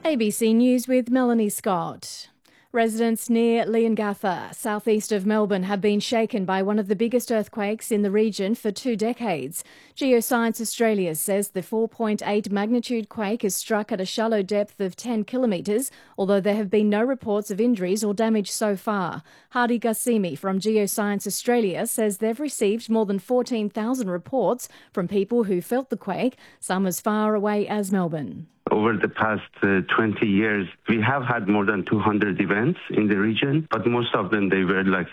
ABC News with Melanie Scott. Residents near Leongatha, southeast of Melbourne, have been shaken by one of the biggest earthquakes in the region for 2 decades. Geoscience Australia says the 4.8 magnitude quake has struck at a shallow depth of 10 kilometres, although there have been no reports of injuries or damage so far. Hadi Ghassemi from Geoscience Australia says they've received more than 14,000 reports from people who felt the quake, some as far away as Melbourne. Over the past 20 years, we have had more than 200 events in the region, but most of them, they were like